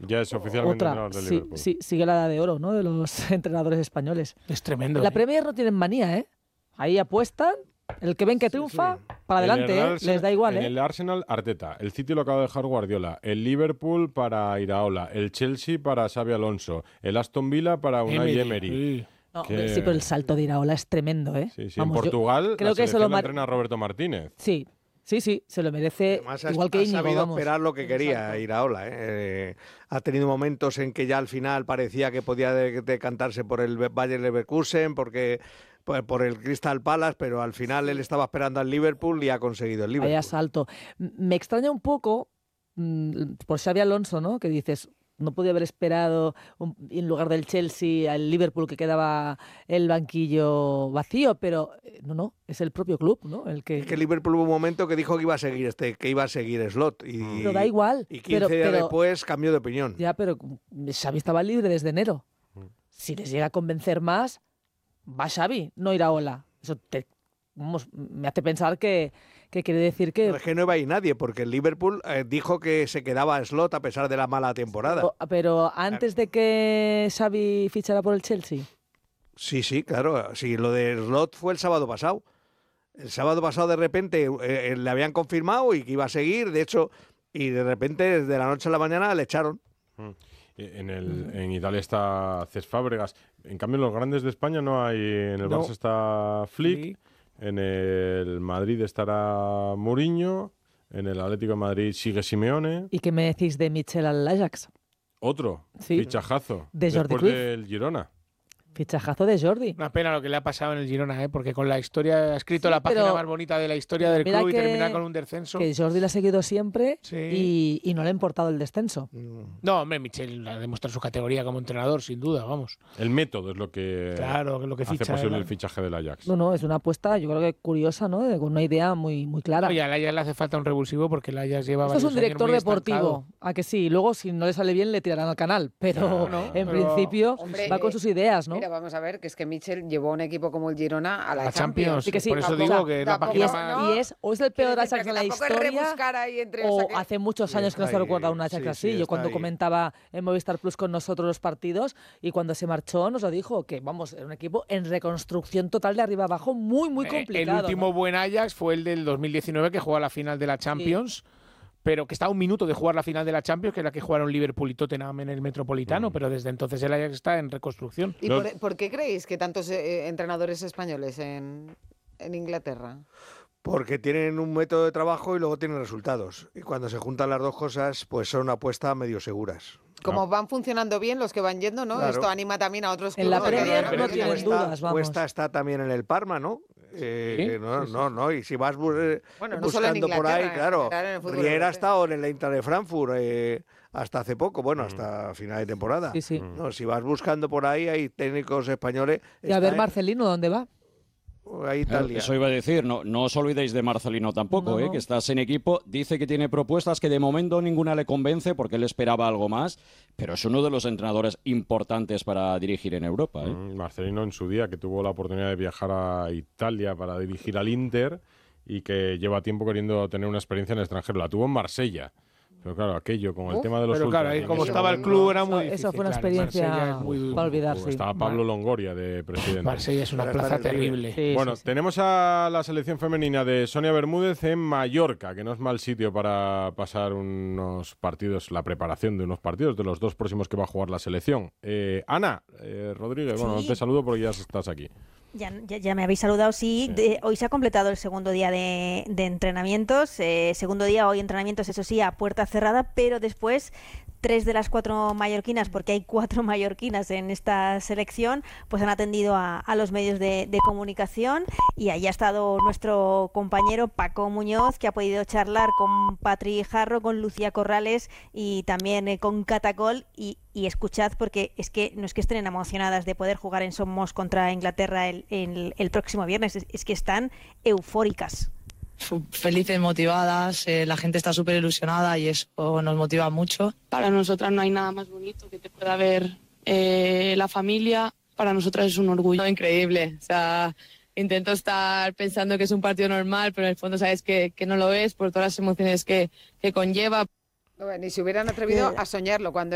Ya es oficialmente otra. entrenador del Liverpool. Sí, sigue la edad de oro, ¿no? De los entrenadores españoles. Es tremendo. La Premier no tienen manía, ¿eh? Ahí apuestan. El que ven que triunfa, para adelante, ¿eh? Les da igual, En ¿eh? el Arsenal, Arteta. El City lo acaba de dejar Guardiola. El Liverpool para Iraola. El Chelsea para Xabi Alonso. El Aston Villa para Unai Emery. No, hombre, sí, pero el salto de Iraola es tremendo, ¿eh? Sí, Vamos, en Portugal creo la que selección la entrena Roberto Martínez. Sí, se lo merece. Además, igual que Íñigo, ha sabido vamos. esperar lo que quería Iraola. Ha tenido momentos en que ya al final parecía que podía decantarse por el Bayer Leverkusen, por el Crystal Palace, pero al final él estaba esperando al Liverpool y ha conseguido el Liverpool. Vaya salto. Me extraña un poco por Xabi Alonso, ¿no? Que dices, no podía haber esperado en lugar del Chelsea al Liverpool, que quedaba el banquillo vacío, pero no, es el propio club, ¿no? Es que el Liverpool hubo un momento que dijo que iba a seguir Slot pero da igual. Y 15 días después cambió de opinión. Ya, pero Xavi estaba libre desde enero. Si les llega a convencer más, va Xavi, no Iraola. Eso me hace pensar que quiere decir que... No, es que no iba a ir nadie, porque el Liverpool dijo que se quedaba a Slot a pesar de la mala temporada. Pero antes de que Xavi fichara por el Chelsea. Sí, claro. Sí, lo de Slot fue el sábado pasado. El sábado pasado de repente le habían confirmado y que iba a seguir, de hecho, y de repente de la noche a la mañana le echaron. En Italia está Cesc Fábregas. En cambio, en los grandes de España no hay. En el Barça está Flick. En el Madrid estará Mourinho. En el Atlético de Madrid sigue Simeone. ¿Y qué me decís de Michel al Ajax? Otro fichajazo. De Jordi después Cruyff. del Girona. Fichajazo de Jordi. Una pena lo que le ha pasado en el Girona, porque con la historia ha escrito la página más bonita de la historia del club y termina con un descenso. Que Jordi lo ha seguido siempre y no le ha importado el descenso. No, hombre, Michel ha demostrado su categoría como entrenador, sin duda, vamos. El método es lo que, hace posible el fichaje del Ajax. No, es una apuesta, yo creo que curiosa, ¿no? Con una idea muy, muy clara. Oye, al Ajax le hace falta un revulsivo porque el Ajax lleva varios Esto es un director años muy deportivo, estancado. a que sí. Luego, si no le sale bien, le tirarán al canal. Pero principio va con sus ideas, ¿no? Mira, vamos a ver, que es que Michel llevó a un equipo como el Girona a la Champions. Sí que sí. Por eso digo que la página más... o es el peor Ajax de la historia, o hace muchos años que no se recuerda un Ajax así. Yo cuando comentaba en Movistar Plus con nosotros los partidos y cuando se marchó nos lo dijo, que vamos, era un equipo en reconstrucción total de arriba abajo, muy, muy complicado. El último buen Ajax fue el del 2019 que jugó a la final de la Champions. Pero que está a un minuto de jugar la final de la Champions, que es la que jugaron Liverpool y Tottenham en el Metropolitano, pero desde entonces el Ajax está en reconstrucción. ¿Y por qué creéis que tantos entrenadores españoles en Inglaterra? Porque tienen un método de trabajo y luego tienen resultados. Y cuando se juntan las dos cosas, pues son apuestas medio seguras. Como van funcionando bien los que van yendo, ¿no? Claro. Esto anima también a otros clubes. En la Premier no tienen dudas, vamos. Cuesta está también en el Parma, ¿no? No, y si vas no solo en buscando por ahí, claro. Riera ha está estado en el Eintracht de Frankfurt hasta hace poco, hasta final de temporada. Sí. No, si vas buscando por ahí, hay técnicos españoles. Y a ver Marcelino, ¿dónde va? A Italia. Eso iba a decir, no os olvidéis de Marcelino tampoco, que estás en equipo, dice que tiene propuestas que de momento ninguna le convence porque él esperaba algo más, pero es uno de los entrenadores importantes para dirigir en Europa. Marcelino en su día, que tuvo la oportunidad de viajar a Italia para dirigir al Inter y que lleva tiempo queriendo tener una experiencia en el extranjero. La tuvo en Marsella. Pero claro, aquello, con el tema de los Pero claro, ahí como estaba el club era muy difícil. Eso fue una experiencia para olvidarse. Estaba Pablo Longoria de presidente. Marsella es una plaza terrible. Tenemos a la selección femenina de Sonia Bermúdez en Mallorca, que no es mal sitio para pasar unos partidos, la preparación de unos partidos, de los dos próximos que va a jugar la selección. Ana Rodríguez, bueno, te saludo porque ya estás aquí. Ya me habéis saludado, sí. Hoy se ha completado el segundo día de entrenamientos. Segundo día, hoy entrenamientos, eso sí, a puerta cerrada, pero después 3 de las 4 mallorquinas, porque hay 4 mallorquinas en esta selección, pues han atendido a los medios de comunicación y ahí ha estado nuestro compañero Paco Muñoz, que ha podido charlar con Patri Jarro, con Lucía Corrales y también con Catacol y escuchad, porque es que no es que estén emocionadas de poder jugar en Somos contra Inglaterra el próximo viernes, es que están eufóricas. Felices, motivadas, la gente está súper ilusionada y eso nos motiva mucho. Para nosotras no hay nada más bonito que te pueda ver la familia. Para nosotras es un orgullo increíble. O sea, intento estar pensando que es un partido normal, pero en el fondo sabes que no lo es por todas las emociones que conlleva. Ni se hubieran atrevido a soñarlo cuando